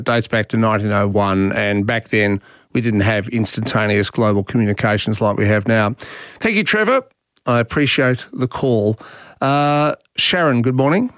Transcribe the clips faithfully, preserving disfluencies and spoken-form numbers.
It dates back to nineteen oh one, and back then we didn't have instantaneous global communications like we have now. Thank you, Trevor. I appreciate the call. Uh, Sharon, good morning.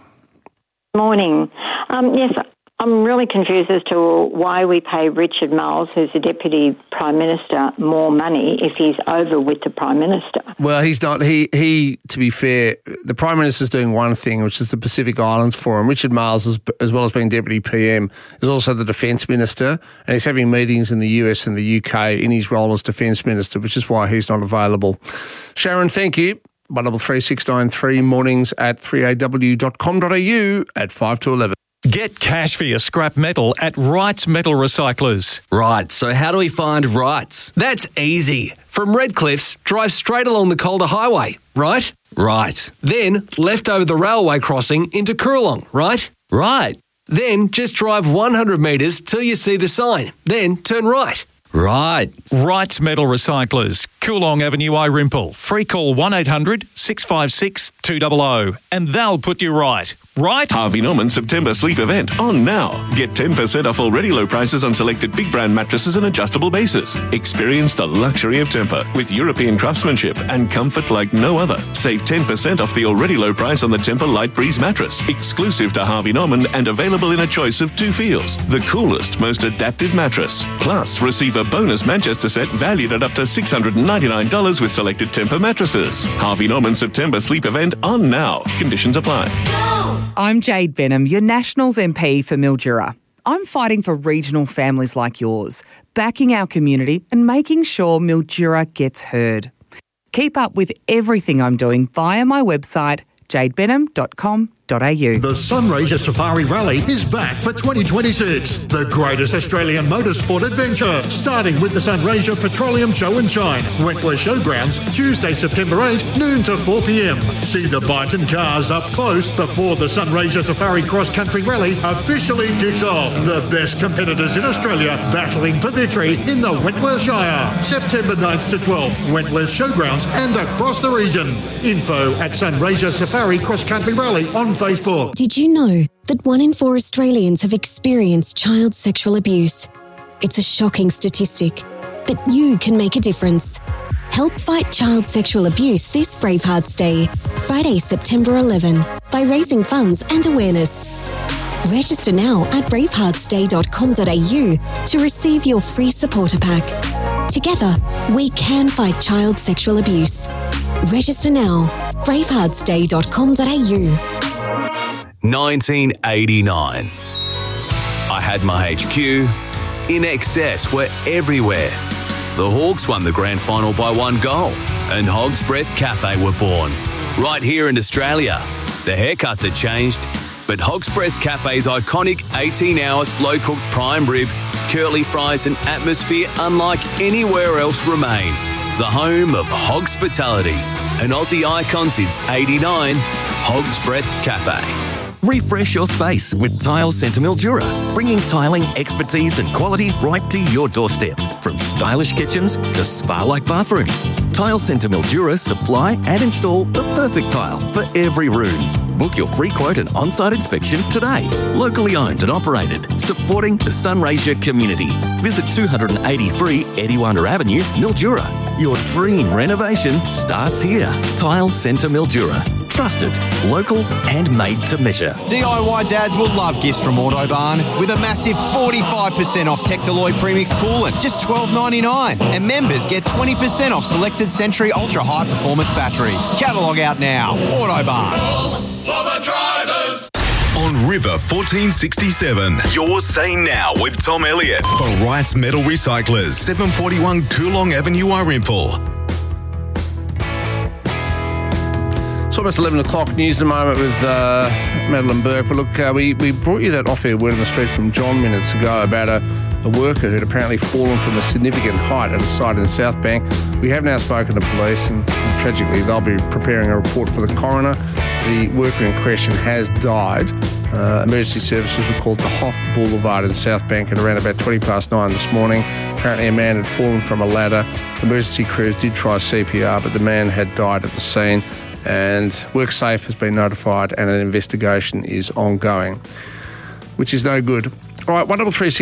Morning. Um, yes, I'm really confused as to why we pay Richard Marles, who's the Deputy Prime Minister, more money if he's over with the Prime Minister. Well, he's not. He, he. To be fair, the Prime Minister's doing one thing, which is the Pacific Islands Forum. Richard Marles, as, as well as being Deputy P M, is also the Defence Minister, and he's having meetings in the U S and the U K in his role as Defence Minister, which is why he's not available. Sharon, thank you. one double three six nine three, mornings at three a w dot com dot a u at five to eleven. Get cash for your scrap metal at Wrights Metal Recyclers. Right, so how do we find Wrights? That's easy. From Redcliffs, drive straight along the Calder Highway, right? Right. Then left over the railway crossing into Coorong, right? Right. Then just drive one hundred metres till you see the sign. Then turn right. Right. Wrights Metal Recyclers, Coorong Avenue, Irimple. Free call one eight hundred six five six two zero zero and they'll put you right. Right? Harvey Norman September sleep event on now. Get ten percent off already low prices on selected big brand mattresses and adjustable bases. Experience the luxury of Tempur with European craftsmanship and comfort like no other. Save ten percent off the already low price on the Tempur Light Breeze mattress, exclusive to Harvey Norman and available in a choice of two feels. The coolest, most adaptive mattress. Plus, receive a bonus Manchester set valued at up to six hundred ninety-nine dollars with selected Tempur mattresses. Harvey Norman September sleep event on now. Conditions apply. I'm Jade Benham, your Nationals M P for Mildura. I'm fighting for regional families like yours, backing our community and making sure Mildura gets heard. Keep up with everything I'm doing via my website, jade benham dot com dot a u. The Sunraysia Safari Rally is back for twenty twenty-six. The greatest Australian motorsport adventure, starting with the Sunraysia Petroleum Show and Shine, Wentworth Showgrounds, Tuesday, September eighth, noon to four p m. See the Byton cars up close before the Sunraysia Safari Cross Country Rally officially kicks off. The best competitors in Australia battling for victory in the Wentworth Shire. September ninth to twelfth, Wentworth Showgrounds and across the region. Info at Sunraysia Safari Cross Country Rally on Facebook. Did you know that one in four Australians have experienced child sexual abuse? It's a shocking statistic, but you can make a difference. Help fight child sexual abuse this Bravehearts Day, Friday, September eleventh, by raising funds and awareness. Register now at bravehearts day dot com dot a u to receive your free supporter pack. Together, we can fight child sexual abuse. Register now, bravehearts day dot com dot a u. nineteen eighty-nine. I had my H Q. In Excess were everywhere. The Hawks won the grand final by one goal, and Hog's Breath Cafe were born. Right here in Australia. The haircuts had changed, but Hog's Breath Cafe's iconic eighteen-hour slow-cooked prime rib, curly fries and atmosphere unlike anywhere else remain. The home of Hogspitality, an Aussie icon since eighty-nine, Hog's Breath Cafe. Refresh your space with Tile Centre Mildura, bringing tiling expertise and quality right to your doorstep. From stylish kitchens to spa-like bathrooms, Tile Centre Mildura supply and install the perfect tile for every room. Book your free quote and on-site inspection today. Locally owned and operated, supporting the Sunraysia community. Visit two eighty-three Ediwana Avenue, Mildura. Your dream renovation starts here. Tile Centre Mildura. Trusted, local and made to measure. D I Y dads will love gifts from Autobarn with a massive forty-five percent off Tectaloid Premix coolant, just twelve ninety-nine. And members get twenty percent off selected Century Ultra High Performance batteries. Catalogue out now. Autobarn. For the drivers. On River fourteen sixty-seven, you're saying now with Tom Elliott for Wrights Metal Recyclers, seven forty-one Coorong Avenue, Irimple. It's almost eleven o'clock, news at the moment with uh, Madeline Burke. But look, uh, we, we brought you that off-air word on the street from John minutes ago about a, a worker who'd apparently fallen from a significant height at a site in South Bank. We have now spoken to police and, and tragically they'll be preparing a report for the coroner. The worker in question has died. Uh, emergency services were called to Hoff Boulevard in South Bank at around about twenty past nine this morning. Apparently a man had fallen from a ladder. Emergency crews did try C P R, but the man had died at the scene. And WorkSafe has been notified and an investigation is ongoing, which is no good All right, one double three